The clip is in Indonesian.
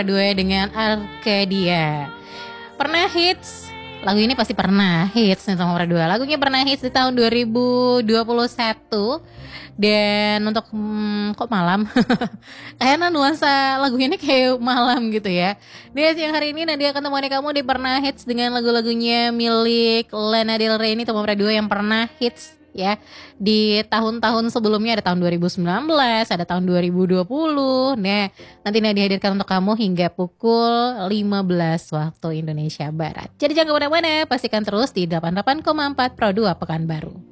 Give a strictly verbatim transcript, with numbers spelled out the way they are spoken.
Dua dengan Arcadia. Pernah hits? Lagu ini pasti pernah hits nih nomor dua. Lagunya pernah hits di tahun dua ribu dua puluh satu. Dan untuk hmm, kok malam? Kayaknya nuansa lagunya ini kayak malam gitu ya. Dan yang hari ini Nadia akan temani kamu di Pernah Hits dengan lagu-lagunya milik Lana Del Rey ini nomor dua yang pernah hits ya di tahun-tahun sebelumnya. Ada tahun dua ribu sembilan belas, ada tahun dua ribu dua puluh. Nah, nanti Nadia hadirkan untuk kamu hingga pukul lima belas waktu Indonesia Barat. Jadi jangan kemana-mana, pastikan terus di delapan puluh delapan koma empat Pro dua Pekanbaru.